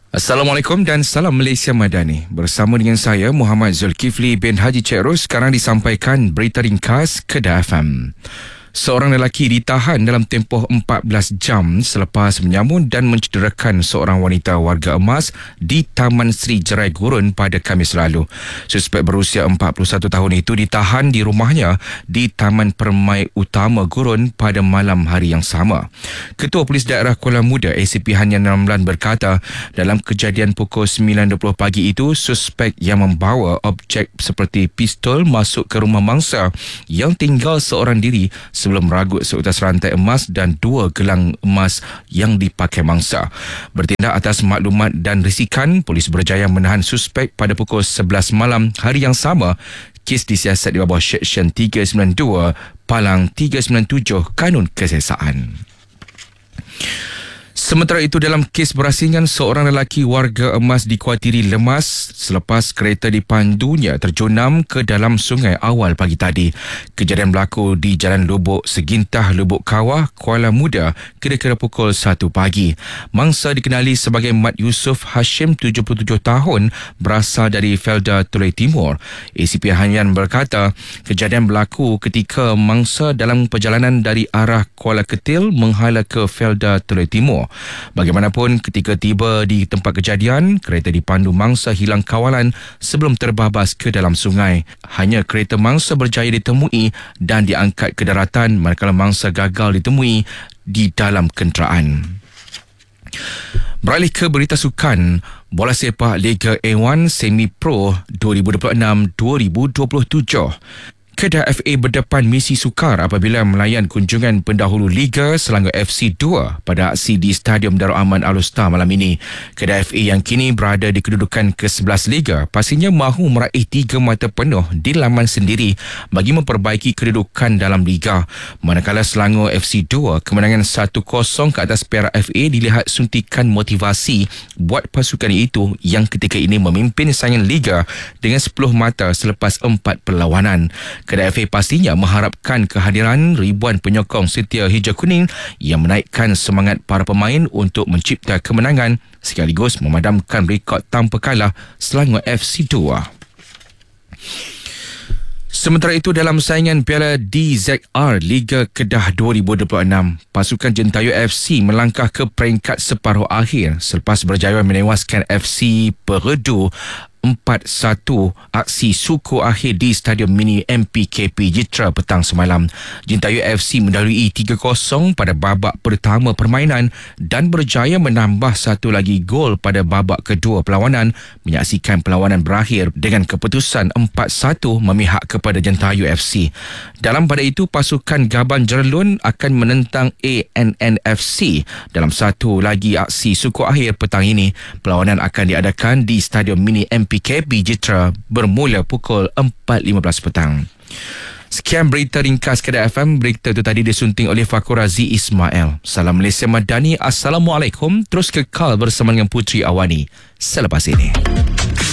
Assalamualaikum dan salam Malaysia Madani. Bersama dengan saya Muhammad Zulkifli bin Haji Cik Ros, sekarang disampaikan berita ringkas Kedah FM. Seorang lelaki ditahan dalam tempoh 14 jam selepas menyamun dan mencederakan seorang wanita warga emas di Taman Sri Jerai Gurun pada Khamis lalu. Suspek berusia 41 tahun itu ditahan di rumahnya di Taman Permai Utama Gurun pada malam hari yang sama. Ketua Polis Daerah Kuala Muda ACP Hanyan Ramlan berkata, dalam kejadian pukul 9.20 pagi itu, suspek yang membawa objek seperti pistol masuk ke rumah mangsa yang tinggal seorang diri sebelum meragut seutas rantai emas dan 2 gelang emas yang dipakai mangsa. Bertindak atas maklumat dan risikan, polis berjaya menahan suspek pada pukul 11 malam hari yang sama. Kes disiasat di bawah Seksyen 392 Palang 397 Kanun Kesesaan. Sementara itu, dalam kes berasingan, seorang lelaki warga emas dikuatiri lemas selepas kereta dipandunya terjunam ke dalam sungai awal pagi tadi. Kejadian berlaku di Jalan Lubuk Segintah, Lubuk Kawah, Kuala Muda kira-kira pukul 1 pagi. Mangsa dikenali sebagai Mat Yusof Hashim, 77 tahun, berasal dari Felda Tulai Timur. ACP Hanyan berkata, kejadian berlaku ketika mangsa dalam perjalanan dari arah Kuala Ketil menghala ke Felda Tulai Timur. Bagaimanapun, ketika tiba di tempat kejadian, kereta dipandu mangsa hilang kawalan sebelum terbabas ke dalam sungai. Hanya kereta mangsa berjaya ditemui dan diangkat ke daratan, manakala mangsa gagal ditemui di dalam kenderaan. Beralih ke berita sukan, bola sepak Liga A1 Semi Pro 2026-2027. Kedah FA berdepan misi sukar apabila melayan kunjungan pendahulu Liga Selangor FC 2 pada aksi di Stadium Darul Aman Al-Ustar malam ini. Kedah FA yang kini berada di kedudukan ke-11 Liga pastinya mahu meraih 3 mata penuh di laman sendiri bagi memperbaiki kedudukan dalam Liga. Manakala Selangor FC 2 kemenangan 1-0 ke atas Perak FA dilihat suntikan motivasi buat pasukan itu yang ketika ini memimpin saingan Liga dengan 10 mata selepas 4 perlawanan. Kedah FA pastinya mengharapkan kehadiran ribuan penyokong setia hijau kuning yang menaikkan semangat para pemain untuk mencipta kemenangan sekaligus memadamkan rekod tanpa kalah Selangor FC 2. Sementara itu, dalam saingan Piala DZR Liga Kedah 2026, pasukan Jentayu FC melangkah ke peringkat separuh akhir selepas berjaya menewaskan FC Peredu 4-1 aksi suku akhir di Stadium Mini MPKP Jitra petang semalam. Jentayu FC mendahului 3-0 pada babak pertama permainan dan berjaya menambah satu lagi gol pada babak kedua perlawanan, menyaksikan perlawanan berakhir dengan keputusan 4-1 memihak kepada Jentayu FC. Dalam pada itu, pasukan Gaban Jerlun akan menentang ANNFC dalam satu lagi aksi suku akhir petang ini. Perlawanan akan diadakan di Stadium Mini MPKP Jitra bermula pukul 4.15 petang. Sekian berita ringkas Kedah FM. Berita itu tadi disunting oleh Fakur Razi Ismail. Salam Malaysia Madani. Assalamualaikum. Terus kekal bersama dengan Putri Awani selepas ini.